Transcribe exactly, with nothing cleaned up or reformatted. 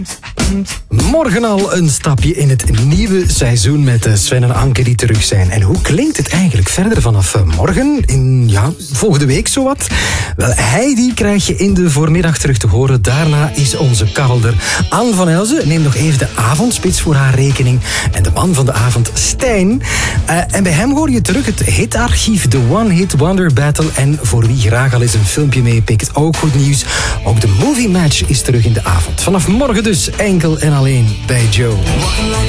Morgen al een stapje in het nieuwe seizoen met Sven en Anke die terug zijn. En hoe klinkt het eigenlijk verder vanaf morgen? In, ja, volgende week zowat? Wel, Heidi krijg je in de voormiddag terug te horen. Daarna is onze Karel er. Anne van Elzen neemt nog even de avondspits voor haar rekening. En de man van de avond, Stijn. Uh, en bij hem hoor je terug het hitarchief, de One Hit Wonder Battle. En voor wie graag al eens een filmpje meepikt, ook goed nieuws. Ook de Movie Match is terug in de avond. Vanaf morgen dus enkel en alleen bij Joe.